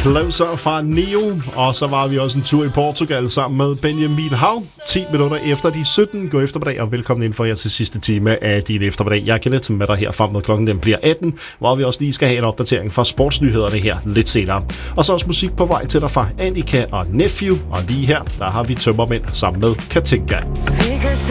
Closer fra Neo, og så var vi også en tur i Portugal sammen med Benjamin Hav. 10 minutter efter de 17. God eftermiddag, og velkommen ind for jer til sidste time af din eftermiddag. Jeg er Kenneth med dig her frem mod klokken, den bliver 18, hvor vi også lige skal have en opdatering fra sportsnyhederne her lidt senere. Og så også musik på vej til dig fra Annika og Nephew, og lige her, der har vi Tømmermænd sammen med Katinka.